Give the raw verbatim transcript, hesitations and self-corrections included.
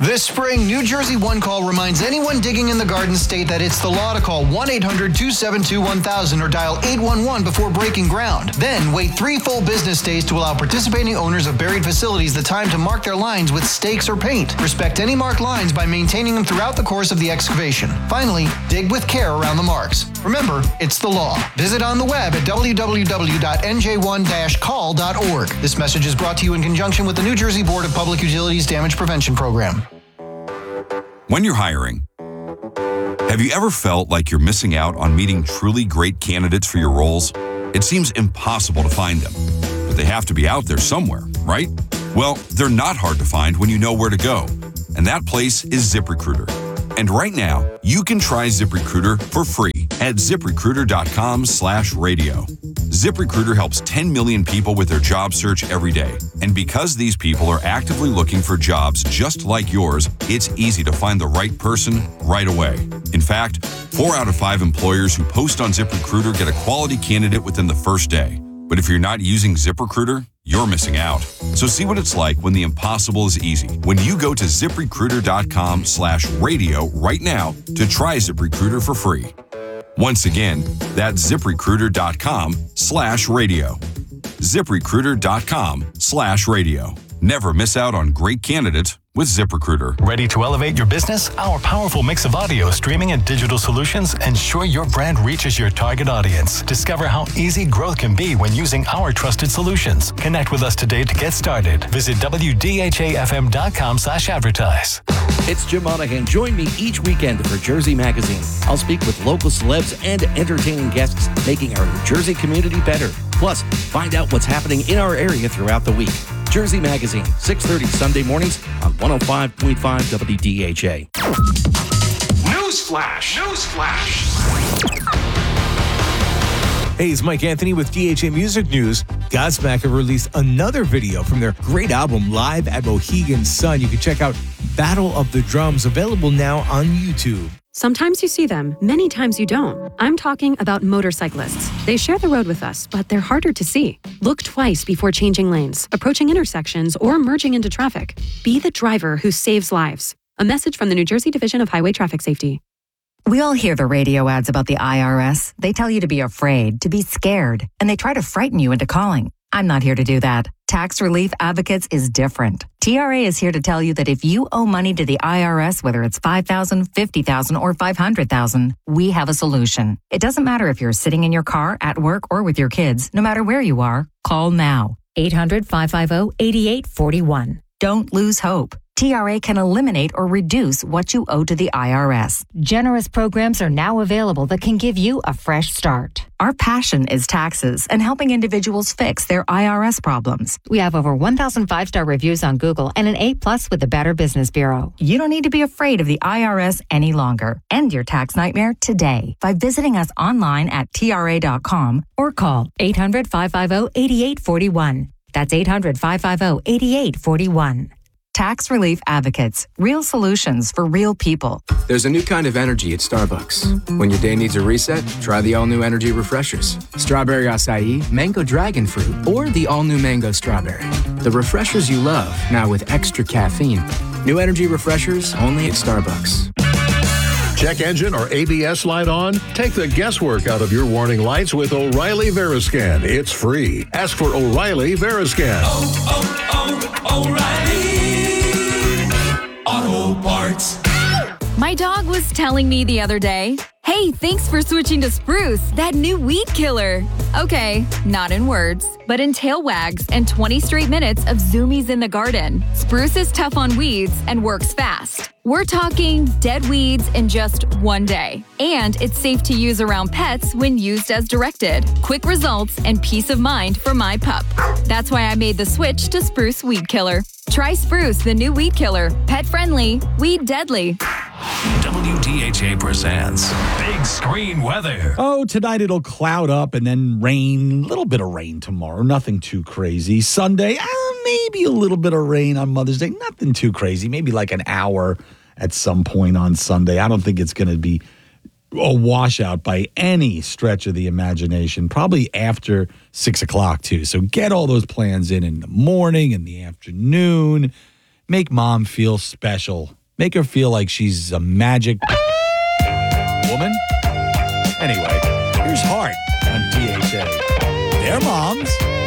This spring, New Jersey One Call reminds anyone digging in the Garden State that it's the law to call one eight hundred two seven two one thousand or dial eight one one before breaking ground. Then wait three full business days to allow participating owners of buried facilities the time to mark their lines with stakes or paint. Respect any marked lines by maintaining them throughout the course of the excavation. Finally, dig with care around the marks. Remember, it's the law. Visit on the web at w w w dot n j one dash call dot org. This message is brought to you in conjunction with the New Jersey Board of Public Utilities Damage Prevention Program. When you're hiring, have you ever felt like you're missing out on meeting truly great candidates for your roles? It seems impossible to find them, but they have to be out there somewhere, right? Well, they're not hard to find when you know where to go, and that place is ZipRecruiter. And right now, you can try ZipRecruiter for free at ZipRecruiter.com slash radio. ZipRecruiter helps ten million people with their job search every day. And because these people are actively looking for jobs just like yours, it's easy to find the right person right away. In fact, four out of five employers who post on ZipRecruiter get a quality candidate within the first day. But if you're not using ZipRecruiter, you're missing out. So see what it's like when the impossible is easy. When you go to ZipRecruiter.com slash radio right now to try ZipRecruiter for free. Once again, that's ZipRecruiter.com slash radio. ZipRecruiter.com slash radio. Never miss out on great candidates with ZipRecruiter. Ready to elevate your business? Our powerful mix of audio, streaming, and digital solutions ensure your brand reaches your target audience. Discover how easy growth can be when using our trusted solutions. Connect with us today to get started. Visit W D H A F M dot com slash advertise. It's Jim Monahan. Join me each weekend for Jersey Magazine. I'll speak with local celebs and entertaining guests, making our New Jersey community better. Plus, find out what's happening in our area throughout the week. Jersey Magazine, six thirty Sunday mornings on one oh five point five W D H A. Newsflash! Newsflash! Hey, it's Mike Anthony with D H A Music News. Godsmack have released another video from their great album, Live at Mohegan Sun. You can check out Battle of the Drums, available now on YouTube. Sometimes you see them, many times you don't. I'm talking about motorcyclists. They share the road with us, but they're harder to see. Look twice before changing lanes, approaching intersections, or merging into traffic. Be the driver who saves lives. A message from the New Jersey Division of Highway Traffic Safety. We all hear the radio ads about the I R S. They tell you to be afraid, to be scared, and they try to frighten you into calling. I'm not here to do that. Tax Relief Advocates is different. T R A is here to tell you that if you owe money to the I R S, whether it's five thousand dollars, fifty thousand dollars, or five hundred thousand dollars, we have a solution. It doesn't matter if you're sitting in your car, at work, or with your kids. No matter where you are, call now. eight hundred, five five zero, eight eight four one. Don't lose hope. T R A can eliminate or reduce what you owe to the I R S. Generous programs are now available that can give you a fresh start. Our passion is taxes and helping individuals fix their I R S problems. We have over one thousand five-star reviews on Google and an A plus with the Better Business Bureau. You don't need to be afraid of the I R S any longer. End your tax nightmare today by visiting us online at T R A dot com or call eight hundred, five five zero, eight eight four one. That's eight hundred, five five zero, eight eight four one. Tax Relief Advocates. Real solutions for real people. There's a new kind of energy at Starbucks. When your day needs a reset, try the all-new energy refreshers. Strawberry acai, mango dragon fruit, or the all-new mango strawberry. The refreshers you love, now with extra caffeine. New energy refreshers only at Starbucks. Check engine or A B S light on? Take the guesswork out of your warning lights with O'Reilly Veriscan. It's free. Ask for O'Reilly Veriscan. Oh, oh, oh, O'Reilly Auto Parts. My dog was telling me the other day, hey, thanks for switching to Spruce, that new weed killer. Okay, not in words, but in tail wags and twenty straight minutes of zoomies in the garden. Spruce is tough on weeds and works fast. We're talking dead weeds in just one day. And it's safe to use around pets when used as directed. Quick results and peace of mind for my pup. That's why I made the switch to Spruce Weed Killer. Try Spruce, the new weed killer. Pet friendly, weed deadly. W D H A presents Big Screen Weather. Oh, tonight it'll cloud up and then rain. A little bit of rain tomorrow. Nothing too crazy. Sunday, uh, maybe a little bit of rain on Mother's Day. Nothing too crazy. Maybe like an hour at some point on Sunday. I don't think it's going to be a washout by any stretch of the imagination. Probably after six o'clock, too. So get all those plans in in the morning, in the afternoon. Make mom feel special. Make her feel like she's a magic woman. Anyway, here's Heart on D H A. They're moms.